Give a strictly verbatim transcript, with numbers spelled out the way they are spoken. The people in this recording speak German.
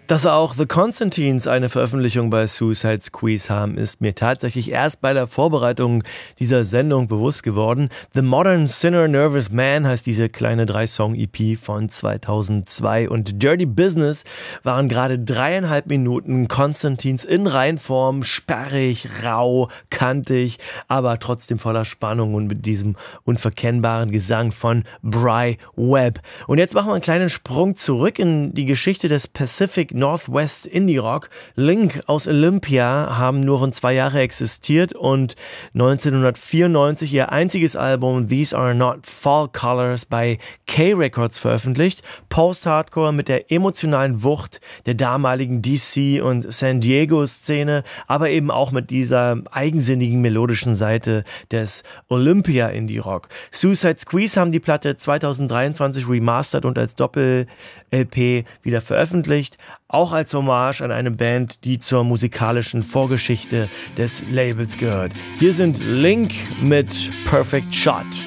Dass auch The Constantines eine Veröffentlichung bei Suicide Squeeze haben, ist mir tatsächlich erst bei der Vorbereitung dieser Sendung bewusst geworden. The Modern Sinner Nervous Man heißt diese kleine drei-Song-E P von zweitausendzwei und Dirty Business waren gerade dreieinhalb Minuten Constantines in Reinform, sperrig, rau, kantig, aber trotzdem voller Spannung und mit diesem unverkennbaren Gesang von Bry Webb. Und jetzt machen wir einen kleinen Sprung zurück in die Geschichte des Pacific Northwest Indie Rock. Link aus Olympia haben nur rund zwei Jahre existiert und neunzehnhundertvierundneunzig ihr einziges Album These Are Not Fall Colors bei K-Records veröffentlicht. Post-Hardcore mit der emotionalen Wucht der damaligen D C und San Diego-Szene, aber eben auch mit dieser eigensinnigen melodischen Seite des Olympia Indie Rock. Suicide Squeeze haben die Platte zweitausenddreiundzwanzig remastert und als Doppel-L P wieder veröffentlicht. Auch als Hommage an eine Band, die zur musikalischen Vorgeschichte des Labels gehört. Hier sind Link mit Perfect Shot.